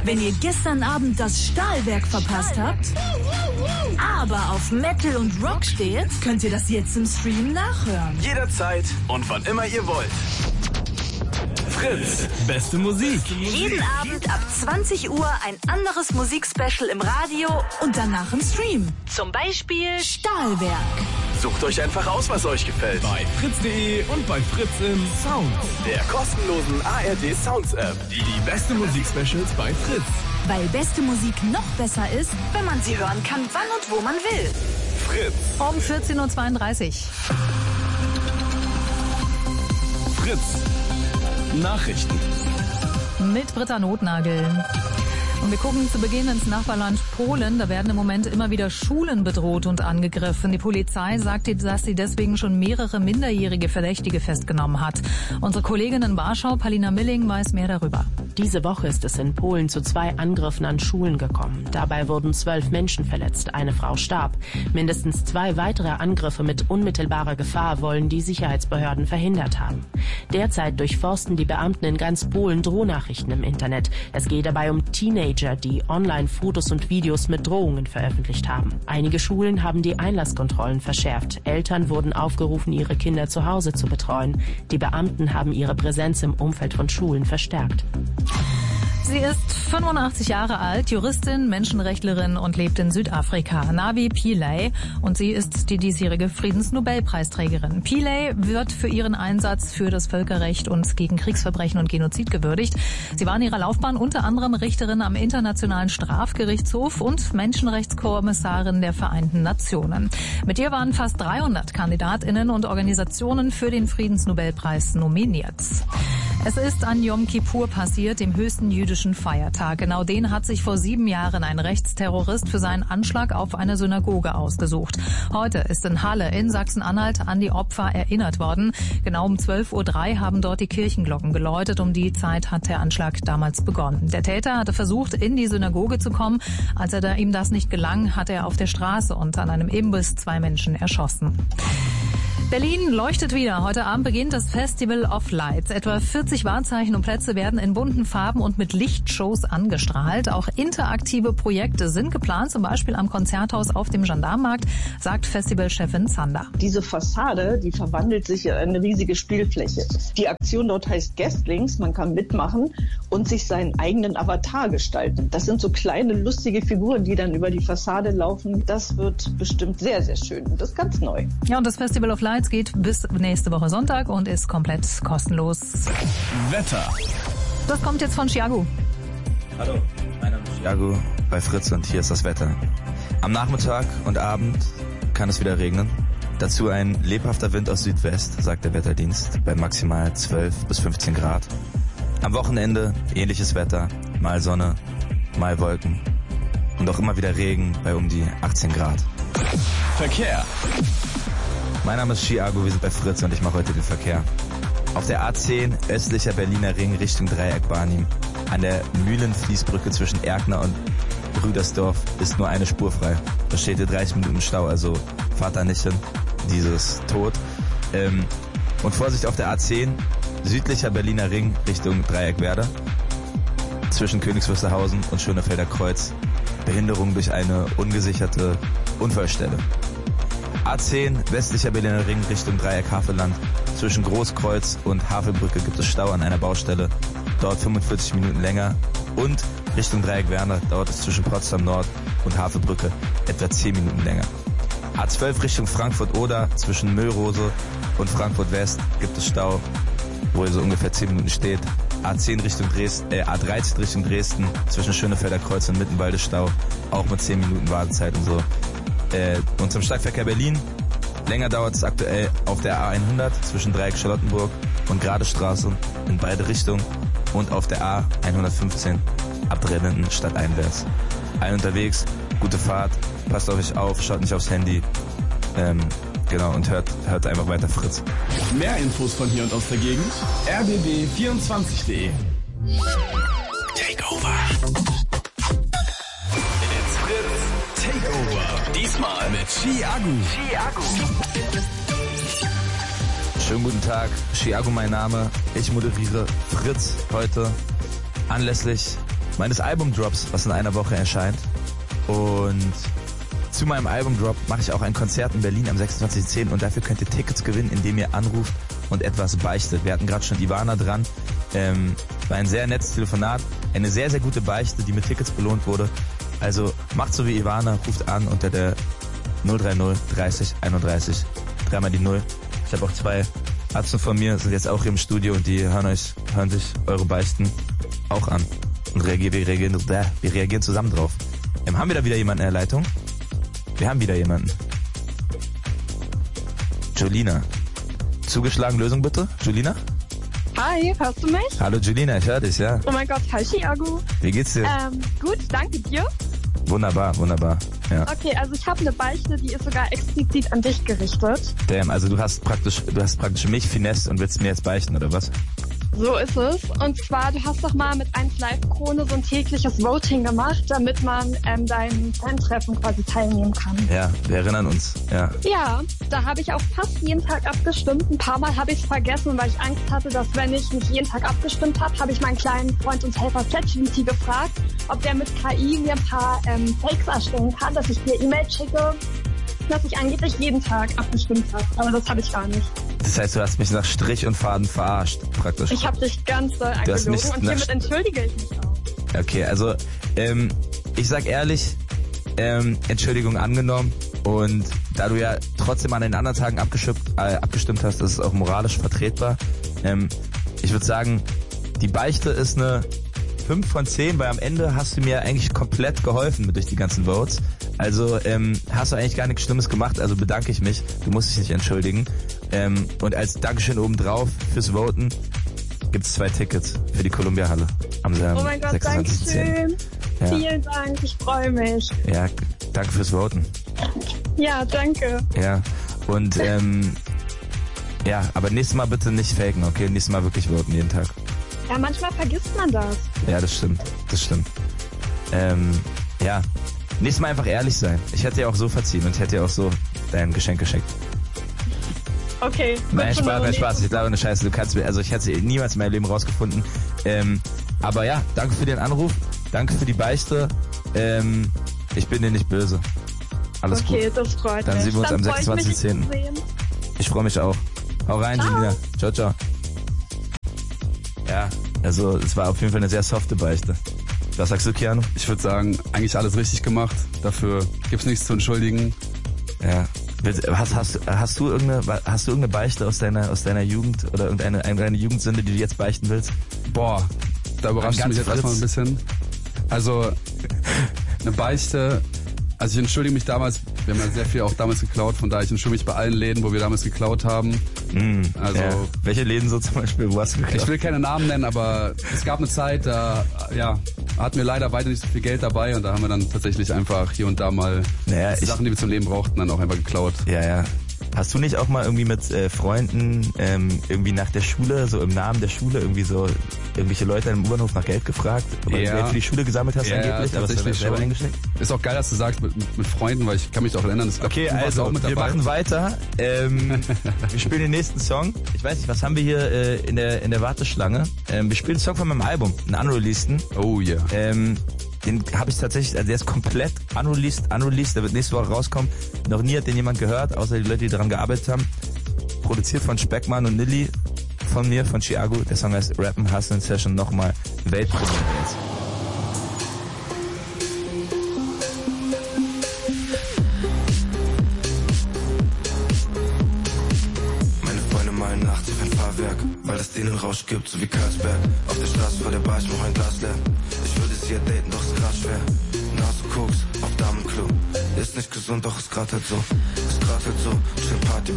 Wenn ihr gestern Abend das Stahlwerk verpasst habt, aber auf Metal und Rock steht, könnt ihr das jetzt im Stream nachhören. Jederzeit und wann immer ihr wollt. Fritz, beste Musik. Jeden Abend ab 20 Uhr ein anderes Musikspecial im Radio und danach im Stream. Zum Beispiel Stahlwerk. Sucht euch einfach aus, was euch gefällt. Bei fritz.de und bei Fritz im Sound. Der kostenlosen ARD Sounds App. Die beste Musikspecials bei Fritz. Weil beste Musik noch besser ist, wenn man sie hören kann, wann und wo man will. Fritz. Um 14.32 Uhr. Fritz. Nachrichten. Mit Britta Notnagel. Und wir gucken zu Beginn ins Nachbarland Polen. Da werden im Moment immer wieder Schulen bedroht und angegriffen. Die Polizei sagt, dass sie deswegen schon mehrere minderjährige Verdächtige festgenommen hat. Unsere Kollegin in Warschau, Palina Milling, weiß mehr darüber. Diese Woche ist es in Polen zu 2 Angriffen an Schulen gekommen. Dabei wurden 12 Menschen verletzt, eine Frau starb. Mindestens 2 weitere Angriffe mit unmittelbarer Gefahr wollen die Sicherheitsbehörden verhindert haben. Derzeit durchforsten die Beamten in ganz Polen Drohnachrichten im Internet. Es geht dabei um Teenager, die online Fotos und Videos mit Drohungen veröffentlicht haben. Einige Schulen haben die Einlasskontrollen verschärft. Eltern wurden aufgerufen, ihre Kinder zu Hause zu betreuen. Die Beamten haben ihre Präsenz im Umfeld von Schulen verstärkt. Sie ist 85 Jahre alt, Juristin, Menschenrechtlerin und lebt in Südafrika. Navi Pillay, und sie ist die diesjährige Friedensnobelpreisträgerin. Pillay wird für ihren Einsatz für das Völkerrecht und gegen Kriegsverbrechen und Genozid gewürdigt. Sie war in ihrer Laufbahn unter anderem Richterin am Internationalen Strafgerichtshof und Menschenrechtskommissarin der Vereinten Nationen. Mit ihr waren fast 300 KandidatInnen und Organisationen für den Friedensnobelpreis nominiert. Es ist an Yom Kippur passiert, dem höchsten jüdischen Feiertag. Genau den hat sich vor 7 Jahren ein Rechtsterrorist für seinen Anschlag auf eine Synagoge ausgesucht. Heute ist in Halle in Sachsen-Anhalt an die Opfer erinnert worden. Genau um 12.03 Uhr haben dort die Kirchenglocken geläutet. Um die Zeit hat der Anschlag damals begonnen. Der Täter hatte versucht, in die Synagoge zu kommen. Als ihm das nicht gelang, hat er auf der Straße und an einem Imbiss 2 Menschen erschossen. Berlin leuchtet wieder. Heute Abend beginnt das Festival of Lights. Etwa 40 Wahrzeichen und Plätze werden in bunten Farben und mit Lichtshows angestrahlt. Auch interaktive Projekte sind geplant, zum Beispiel am Konzerthaus auf dem Gendarmenmarkt, sagt Festivalchefin Zander. Diese Fassade, die verwandelt sich in eine riesige Spielfläche. Die Aktion dort heißt Guestlings. Man kann mitmachen und sich seinen eigenen Avatar gestalten. Das sind so kleine, lustige Figuren, die dann über die Fassade laufen. Das wird bestimmt sehr, sehr schön. Das ist ganz neu. Ja, und das Festival of Lights geht bis nächste Woche Sonntag und ist komplett kostenlos. Wetter. Das kommt jetzt von Chiago. Hallo, mein Name ist Chiago bei Fritz und hier ist das Wetter. Am Nachmittag und Abend kann es wieder regnen. Dazu ein lebhafter Wind aus Südwest, sagt der Wetterdienst, bei maximal 12 bis 15 Grad. Am Wochenende ähnliches Wetter, mal Sonne, mal Wolken und auch immer wieder Regen bei um die 18 Grad. Verkehr. Mein Name ist Chiago, wir sind bei Fritz und ich mache heute den Verkehr. Auf der A10 östlicher Berliner Ring Richtung Dreieck Barnim an der Mühlenfließbrücke zwischen Erkner und Rüdersdorf ist nur eine Spur frei. Da steht ihr 30 Minuten Stau, also fahrt da nicht hin, dieses tot. Und Vorsicht auf der A10 südlicher Berliner Ring Richtung Dreieck Werder zwischen Königs Wusterhausen und Schönefelder Kreuz. Behinderung durch eine ungesicherte Unfallstelle. A10 westlicher Berliner Ring Richtung Dreieck Havelland. Zwischen Großkreuz und Havelbrücke gibt es Stau an einer Baustelle. Dauert 45 Minuten länger. Und Richtung Dreieck Werner dauert es zwischen Potsdam Nord und Havelbrücke etwa 10 Minuten länger. A12 Richtung Frankfurt-Oder zwischen Müllrose und Frankfurt West gibt es Stau, wo ihr so ungefähr 10 Minuten steht. A13 Richtung Dresden zwischen Schönefelder Kreuz und Mittenwalde Stau, auch mit 10 Minuten Wartezeit und so. Und zum Stadtverkehr Berlin, länger dauert es aktuell auf der A100 zwischen Dreieck Charlottenburg und Gradestraße in beide Richtungen und auf der A115 ab Dresden stadteinwärts. Allen unterwegs, gute Fahrt, passt auf euch auf, schaut nicht aufs Handy, genau, und hört einfach weiter Fritz. Mehr Infos von hier und aus der Gegend, rbb24.de. Takeover. It's Fritz Takeover. Diesmal mit Chiago. Schönen guten Tag, Chiago mein Name. Ich moderiere Fritz heute anlässlich meines Albumdrops, was in einer Woche erscheint. Und zu meinem Albumdrop mache ich auch ein Konzert in Berlin am 26.10. und dafür könnt ihr Tickets gewinnen, indem ihr anruft und etwas beichtet. Wir hatten gerade schon Ivana dran. War ein sehr nettes Telefonat, eine sehr, sehr gute Beichte, die mit Tickets belohnt wurde. Also macht so wie Ivana, ruft an unter der 030 30 31 3 die 0. Ich habe auch 2 Ärzte von mir, sind jetzt auch hier im Studio und die hören sich eure Beichten auch an. Und wir reagieren zusammen drauf. Haben wir da wieder jemanden in der Leitung? Wir haben wieder jemanden. Julina. Zugeschlagen, Lösung bitte? Julina? Hi, hörst du mich? Hallo Julina, ich höre dich, ja. Oh mein Gott, hi Chiago. Wie geht's dir? Gut, danke dir. Wunderbar, ja. Okay, also ich habe eine Beichte, die ist sogar explizit an dich gerichtet. Damn, also du hast praktisch mich finessed und willst mir jetzt beichten, oder was? So ist es. Und zwar, du hast doch mal mit 1 Live Krone so ein tägliches Voting gemacht, damit man dein Fan-Treffen quasi teilnehmen kann. Ja, wir erinnern uns, ja. Ja, da habe ich auch fast jeden Tag abgestimmt. Ein paar Mal habe ich es vergessen, weil ich Angst hatte, dass wenn ich nicht jeden Tag abgestimmt habe ich meinen kleinen Freund und Helfer ChatGPT gefragt, ob der mit KI mir ein paar Fakes erstellen kann, dass ich dir E-Mail schicke, dass ich angeblich jeden Tag abgestimmt habe. Aber das habe ich gar nicht. Das heißt, du hast mich nach Strich und Faden verarscht, praktisch. Ich habe dich ganz doll angelogen und hiermit entschuldige ich mich auch. Okay, also ich sag ehrlich, Entschuldigung angenommen, und da du ja trotzdem an den anderen Tagen abgestimmt hast, das ist auch moralisch vertretbar. Ich würde sagen, die Beichte ist eine 5 von 10, weil am Ende hast du mir eigentlich komplett geholfen durch die ganzen Votes. Also hast du eigentlich gar nichts Schlimmes gemacht, also bedanke ich mich. Du musst dich nicht entschuldigen. Und als Dankeschön obendrauf fürs Voten gibt's 2 Tickets für die Columbia-Halle am 26.10. Oh mein Gott, danke schön. Ja. Vielen Dank, ich freue mich. Ja, danke fürs Voten. Ja, danke. Ja, und ja, aber nächstes Mal bitte nicht faken, okay? Nächstes Mal wirklich voten jeden Tag. Ja, manchmal vergisst man das. Ja, das stimmt. Ja, nächstes Mal einfach ehrlich sein. Ich hätte ja auch so verziehen und ich hätte ja auch so dein Geschenk geschickt. Okay. Nein, Spaß. Ich glaube, eine Scheiße. Du kannst mir, also ich hätte niemals in meinem Leben rausgefunden. Aber ja, danke für den Anruf. Danke für die Beichte. Ich bin dir nicht böse. Alles gut. Okay, das freut mich. Dann sehen wir uns am 26.10. Ich freue mich auch. Hau rein, Julina. Ciao, ciao. Ja, also es war auf jeden Fall eine sehr softe Beichte. Was sagst du, Keanu? Ich würde sagen, eigentlich alles richtig gemacht. Dafür gibt's nichts zu entschuldigen. Ja. Hast du irgendeine Beichte aus deiner Jugend oder irgendeine Jugendsünde, die du jetzt beichten willst? Boah, da überrascht mich jetzt erstmal ein bisschen. Also eine Beichte. Also ich entschuldige mich damals, wir haben ja sehr viel auch damals geklaut, von daher ich entschuldige mich bei allen Läden, wo wir damals geklaut haben. Also ja. Welche Läden so zum Beispiel, wo hast du geklaut? Ich will keine Namen nennen, aber es gab eine Zeit, da hatten wir leider weiter nicht so viel Geld dabei und da haben wir dann tatsächlich einfach hier und da mal Sachen, die wir zum Leben brauchten, dann auch einfach geklaut. Ja. Hast du nicht auch mal irgendwie mit Freunden irgendwie nach der Schule, so im Namen der Schule, irgendwie so irgendwelche Leute im U-Bahnhof nach Geld gefragt? Oder Geld für die Schule gesammelt hast angeblich? Aber hast du selber eingesteckt? Ist auch geil, dass du sagst mit Freunden, weil ich kann mich auch erinnern. Okay, also auch mit wir machen weiter. Wir spielen den nächsten Song. Ich weiß nicht, was haben wir hier in der Warteschlange? Wir spielen einen Song von meinem Album, einen unreleaseden. Oh ja. Yeah. Den habe ich tatsächlich, also der ist komplett unreleased, der wird nächste Woche rauskommen. Noch nie hat den jemand gehört, außer die Leute, die daran gearbeitet haben. Produziert von Speckmann und Nilly, von mir, von Chiago. Der Song heißt Rappen Hustlen Session, nochmal Weltpremiere jetzt. Meine Freunde malen nachts auf ein Fahrwerk, weil es denen Rausch gibt, so wie Karlsberg. Auf der Straße vor der Bar, ich mach ein Glas leer. Ich würde sie ja daten, doch ist grad schwer. Nase Koks auf Damenklo. Ist nicht gesund, doch ist grad halt so. Ist grad halt so. Schön Party